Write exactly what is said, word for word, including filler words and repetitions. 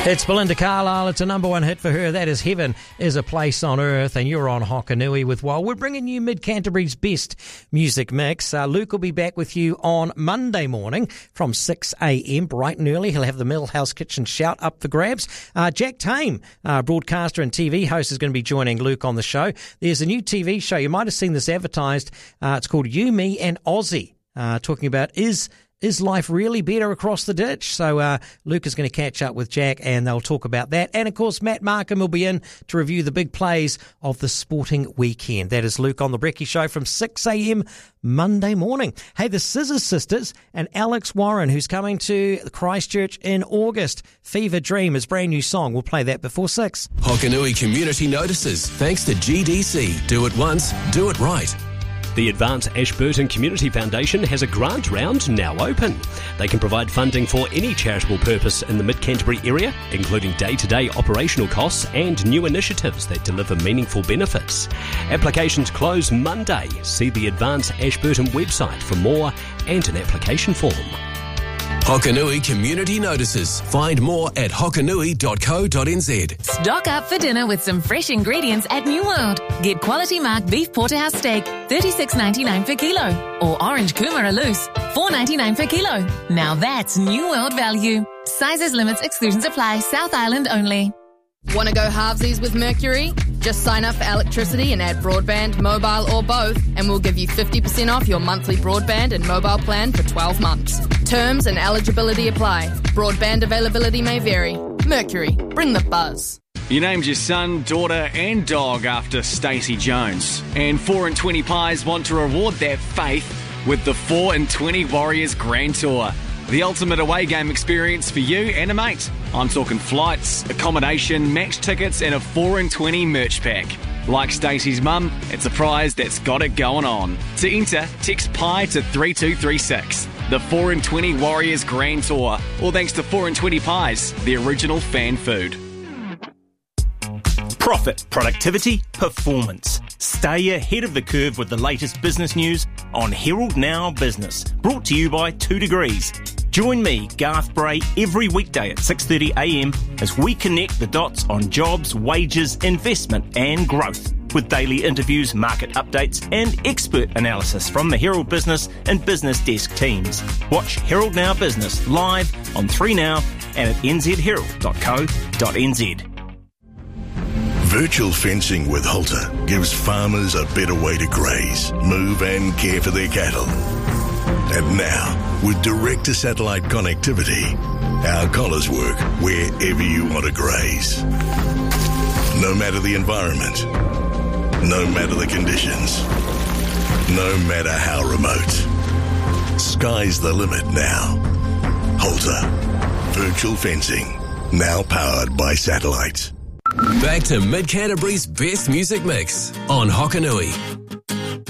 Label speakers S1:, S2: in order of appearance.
S1: It's Belinda Carlisle. It's a number one hit for her. That is Heaven is a Place on Earth, and you're on Hokanui with Wild. We're bringing you Mid-Canterbury's best music mix. Uh, Luke will be back with you on Monday morning from six a.m, bright and early. He'll have the Millhouse Kitchen shout up for grabs. Uh, Jack Tame, uh, broadcaster and T V host, is going to be joining Luke on the show. There's a new T V show. You might have seen this advertised. Uh, it's called You, Me and Aussie, uh, talking about is... Is life really better across the ditch? So uh, Luke is going to catch up with Jack and they'll talk about that. And, of course, Matt Markham will be in to review the big plays of the sporting weekend. That is Luke on The Brekkie Show from six a.m. Monday morning. Hey, the Scissor Sisters and Alex Warren, who's coming to Christchurch in August. Fever Dream, his brand new song. We'll play that before six.
S2: Hokanui Community Notices, thanks to G D C. Do it once, do it right.
S3: The Advance Ashburton Community Foundation has a grant round now open. They can provide funding for any charitable purpose in the Mid-Canterbury area, including day-to-day operational costs and new initiatives that deliver meaningful benefits. Applications close Monday. See the Advance Ashburton website for more and an application form.
S2: Hokanui Community Notices. Find more at hokanui dot co dot n z.
S4: Stock up for dinner with some fresh ingredients at New World. Get quality mark beef porterhouse steak, thirty-six ninety-nine per kilo. Or orange kumara loose, four ninety-nine per kilo. Now that's New World value. Sizes, limits, exclusions apply. South Island only.
S5: Want to go halvesies with Mercury? Just sign up for electricity and add broadband, mobile or both, and we'll give you fifty percent off your monthly broadband and mobile plan for twelve months. Terms and eligibility apply. Broadband availability may vary. Mercury, bring the buzz.
S6: You named your son, daughter and dog after Stacey Jones. And four and twenty Pies want to reward that faith with the four and twenty Warriors Grand Tour. The ultimate away game experience for you and a mate. I'm talking flights, accommodation, match tickets and a four and twenty merch pack. Like Stacey's mum, it's a prize that's got it going on. To enter, text PIE to three two three six. The four and twenty Warriors Grand Tour. All thanks to four and twenty Pies, the original fan food.
S7: Profit, productivity, performance. Stay ahead of the curve with the latest business news on Herald Now Business. Brought to you by Two Degrees. Join me, Garth Bray, every weekday at six thirty a.m. as we connect the dots on jobs, wages, investment and growth. With daily interviews, market updates and expert analysis from the Herald Business and Business Desk teams. Watch Herald Now Business live on three Now and at n z herald dot co dot n z.
S8: Virtual fencing with Halter gives farmers a better way to graze, move and care for their cattle. And now, with direct-to-satellite connectivity, our collars work wherever you want to graze. No matter the environment, no matter the conditions, no matter how remote. Sky's the limit now. Halter. Virtual fencing. Now powered by satellite.
S2: Back to Mid-Canterbury's best music mix on Hokanui.